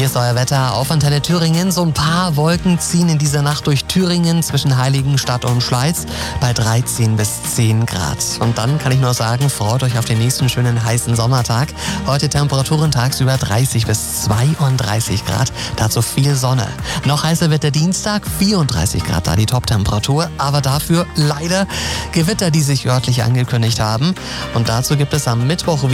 Hier ist euer Wetter auf Antenne Thüringen. So ein paar Wolken ziehen in dieser Nacht durch Thüringen zwischen Heiligenstadt und Schleiz bei 13 bis 10 Grad. Und dann kann ich nur sagen, freut euch auf den nächsten schönen heißen Sommertag. Heute Temperaturen tagsüber 30 bis 32 Grad, dazu viel Sonne. Noch heißer wird der Dienstag, 34 Grad da die Top-Temperatur, aber dafür leider Gewitter, die sich örtlich angekündigt haben. Und dazu gibt es am Mittwoch